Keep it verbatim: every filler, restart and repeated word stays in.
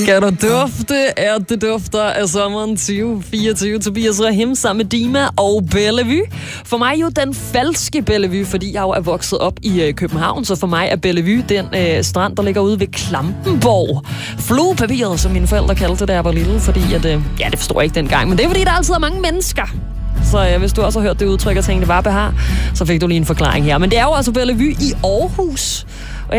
Kan du dufte, at det dufter af sommeren tyve fireogtyve? Tobias Rahim sammen med Dima og Bellevue. For mig er jo den falske Bellevue, fordi jeg jo er vokset op i øh, København, så for mig er Bellevue den øh, strand, der ligger ude ved Klampenborg. Fluepapiret, som mine forældre kaldte det, da jeg var lille, fordi at, øh, ja, det forstår jeg ikke dengang, men det er fordi, der altid er mange mennesker. Så øh, hvis du også har hørt det udtryk og tænkte, det var behar, så fik du lige en forklaring her. Men det er jo altså Bellevue i Aarhus.